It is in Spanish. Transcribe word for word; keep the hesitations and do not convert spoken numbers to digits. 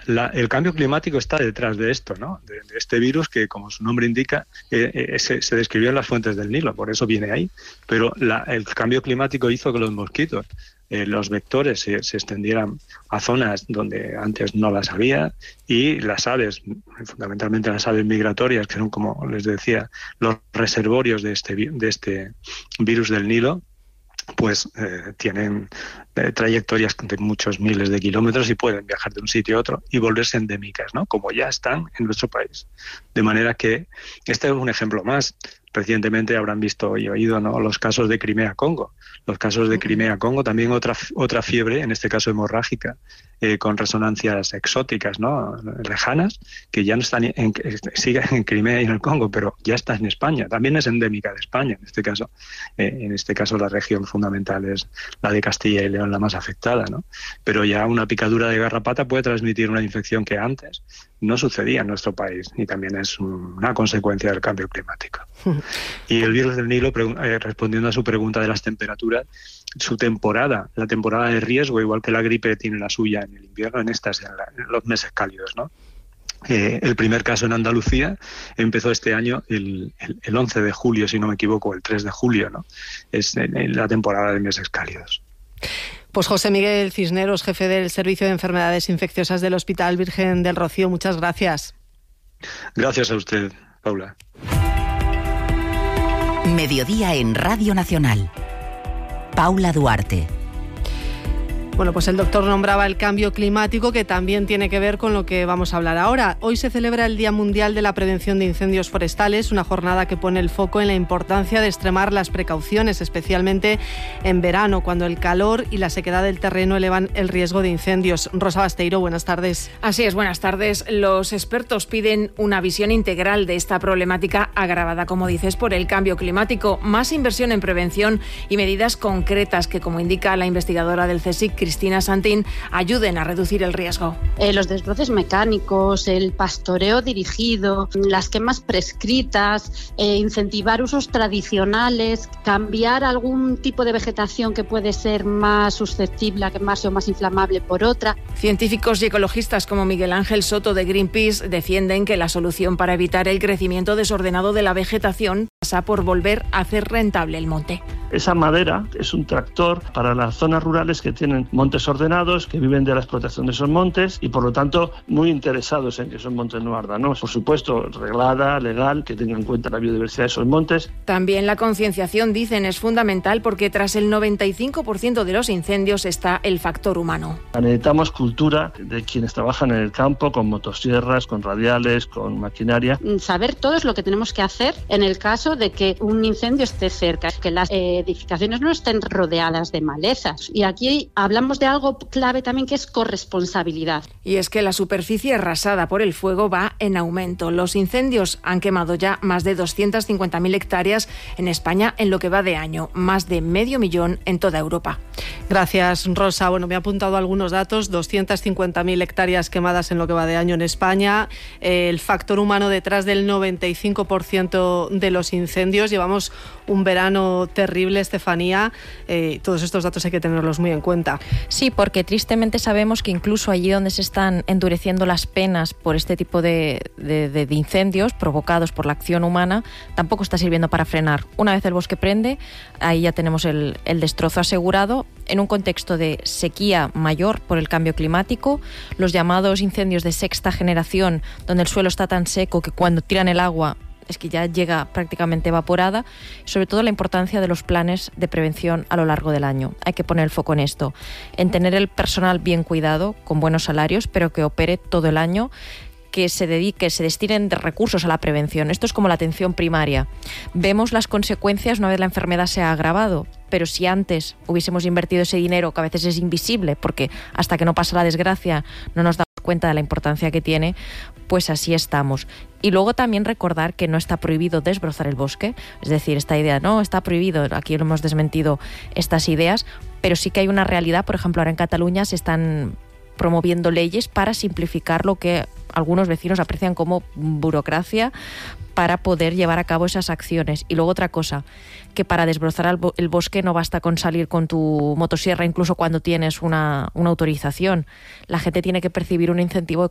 la, el cambio climático está detrás de esto, ¿no? De, de este virus que, como su nombre indica, eh, eh, se, se describió en las fuentes del Nilo, por eso viene ahí. Pero la, el cambio climático hizo que los mosquitos, eh, los vectores, se, se extendieran a zonas donde antes no las había, y las aves, fundamentalmente las aves migratorias, que son, como les decía, los reservorios de este, de este virus del Nilo, pues eh, tienen eh, trayectorias de muchos miles de kilómetros y pueden viajar de un sitio a otro y volverse endémicas, ¿no? Como ya están en nuestro país. De manera que este es un ejemplo más. Recientemente habrán visto y oído, ¿no?, los casos de Crimea-Congo. Los casos de Crimea-Congo, también otra otra fiebre, en este caso hemorrágica, eh, con resonancias exóticas, ¿no?, lejanas, que ya no están en, siguen en Crimea y en el Congo, pero ya está en España. También es endémica de España, en este caso. Eh, en este caso la región fundamental es la de Castilla y León, la más afectada, ¿no? Pero ya una picadura de garrapata puede transmitir una infección que antes no sucedía en nuestro país, y también es una consecuencia del cambio climático. Y el virus del Nilo, eh, respondiendo a su pregunta de las temperaturas, su temporada, la temporada de riesgo, igual que la gripe tiene la suya en el invierno, en estas, en, la, en los meses cálidos, ¿no? Eh, el primer caso en Andalucía empezó este año el, el, el once de julio, si no me equivoco, el tres de julio, ¿no? Es en, en la temporada de meses cálidos. Pues José Miguel Cisneros, jefe del Servicio de Enfermedades Infecciosas del Hospital Virgen del Rocío, muchas gracias. Gracias a usted, Paula. Mediodía en Radio Nacional. Paula Duarte. Bueno, pues el doctor nombraba el cambio climático, que también tiene que ver con lo que vamos a hablar ahora. Hoy se celebra el Día Mundial de la Prevención de Incendios Forestales, una jornada que pone el foco en la importancia de extremar las precauciones, especialmente en verano, cuando el calor y la sequedad del terreno elevan el riesgo de incendios. Rosa Basteiro, buenas tardes. Así es, buenas tardes. Los expertos piden una visión integral de esta problemática agravada, como dices, por el cambio climático, más inversión en prevención y medidas concretas que, como indica la investigadora del CSIC, Cristina Santín, ayuden a reducir el riesgo. Eh, los desbroces mecánicos, el pastoreo dirigido, las quemas prescritas, eh, incentivar usos tradicionales, cambiar algún tipo de vegetación que puede ser más susceptible a quemarse o más inflamable por otra. Científicos y ecologistas como Miguel Ángel Soto de Greenpeace defienden que la solución para evitar el crecimiento desordenado de la vegetación pasa por volver a hacer rentable el monte. Esa madera es un tractor para las zonas rurales que tienen montes ordenados, que viven de la explotación de esos montes y, por lo tanto, muy interesados en que esos montes no ardan, ¿no? Por supuesto, reglada, legal, que tenga en cuenta la biodiversidad de esos montes. También la concienciación, dicen, es fundamental porque tras el noventa y cinco por ciento de los incendios está el factor humano. Necesitamos cultura de quienes trabajan en el campo, con motosierras, con radiales, con maquinaria. Saber todo es lo que tenemos que hacer en el caso de que un incendio esté cerca, que las edificaciones no estén rodeadas de malezas. Y aquí hablamos de algo clave también, que es corresponsabilidad. Y es que la superficie arrasada por el fuego va en aumento. Los incendios han quemado ya más de doscientas cincuenta mil hectáreas en España en lo que va de año, más de medio millón en toda Europa. Gracias, Rosa. Bueno, me he apuntado algunos datos: doscientas cincuenta mil hectáreas quemadas en lo que va de año en España, eh, el factor humano detrás del noventa y cinco por ciento de los incendios. Llevamos un verano terrible, Estefanía. Eh, todos estos datos hay que tenerlos muy en cuenta. Sí, porque tristemente sabemos que incluso allí donde se están endureciendo las penas por este tipo de, de, de, de incendios provocados por la acción humana, tampoco está sirviendo para frenar. Una vez el bosque prende, ahí ya tenemos el, el destrozo asegurado. En un contexto de sequía mayor por el cambio climático, los llamados incendios de sexta generación, donde el suelo está tan seco que cuando tiran el agua es que ya llega prácticamente evaporada, sobre todo la importancia de los planes de prevención a lo largo del año. Hay que poner el foco en esto, en tener el personal bien cuidado, con buenos salarios, pero que opere todo el año, que se dedique, se destinen de recursos a la prevención. Esto es como la atención primaria. Vemos las consecuencias una vez la enfermedad se ha agravado, pero si antes hubiésemos invertido ese dinero, que a veces es invisible, porque hasta que no pasa la desgracia no nos damos cuenta de la importancia que tiene, pues así estamos. Y luego también recordar que no está prohibido desbrozar el bosque, es decir, esta idea, no, está prohibido, aquí lo hemos desmentido estas ideas, pero sí que hay una realidad. Por ejemplo, ahora en Cataluña se están promoviendo leyes para simplificar lo que algunos vecinos aprecian como burocracia para poder llevar a cabo esas acciones. Y luego otra cosa, que para desbrozar el bosque no basta con salir con tu motosierra incluso cuando tienes una, una autorización. La gente tiene que percibir un incentivo